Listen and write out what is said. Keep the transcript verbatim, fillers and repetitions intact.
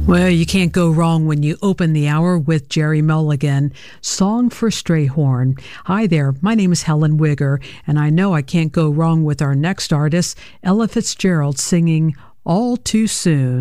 Well, you can't go wrong when you open the hour with Jerry Mulligan, Song for Strayhorn. Hi there, my name is Helen Wigger, and I know I can't go wrong with our next artist, Ella Fitzgerald, singing All Too Soon.